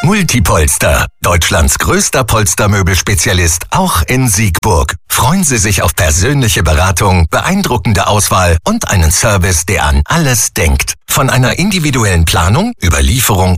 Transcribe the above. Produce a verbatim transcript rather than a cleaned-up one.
Multipolster, Deutschlands größter Polstermöbelspezialist, auch in Siegburg. Freuen Sie sich auf persönliche Beratung, beeindruckende Auswahl und einen Service, der an alles denkt. Von einer individuellen Planung über Lieferung